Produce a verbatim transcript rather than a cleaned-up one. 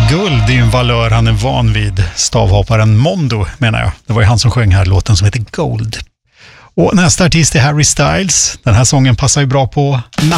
Guld är ju en valör han är van vid. Stavhopparen Mondo menar jag. Det var ju han som sjöng här låten som heter Gold. Och nästa artist är Harry Styles. Den här sången passar ju bra på natt.